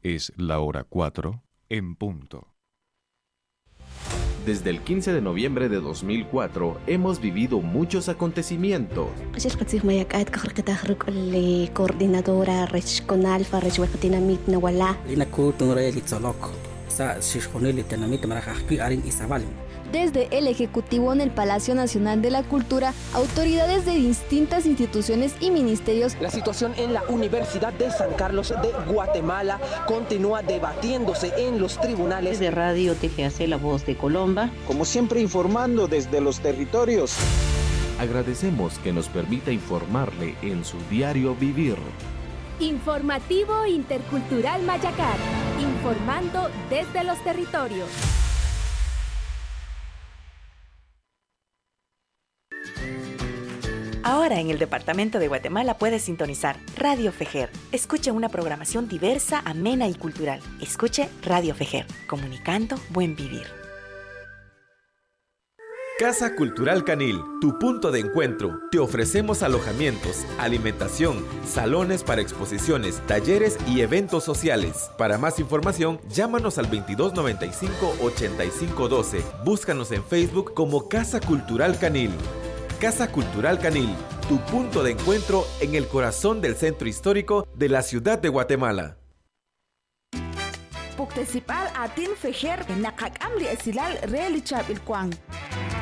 Es la hora 4 en punto. Desde el 15 de noviembre de 2004 hemos vivido muchos acontecimientos. Coordinadora regional Desde el Ejecutivo en el Palacio Nacional de la Cultura, autoridades de distintas instituciones y ministerios. La situación en la Universidad de San Carlos de Guatemala continúa debatiéndose en los tribunales. De Radio TGAC La Voz de Colomba. Como siempre, informando desde los territorios. Agradecemos que nos permita informarle en su diario vivir. Informativo Intercultural Mayacar, informando desde los territorios. Ahora en el departamento de Guatemala puedes sintonizar Radio Fejer. Escuche una programación diversa, amena y cultural. Escuche Radio Fejer, comunicando buen vivir. Casa Cultural Canil, tu punto de encuentro. Te ofrecemos alojamientos, alimentación, salones para exposiciones, talleres y eventos sociales. Para más información, llámanos al 2295-8512. Búscanos en Facebook como Casa Cultural Canil. Casa Cultural Canil, tu punto de encuentro en el corazón del centro histórico de la ciudad de Guatemala. Puktecipal atin fejer nakak amri esilal realichab il kwang.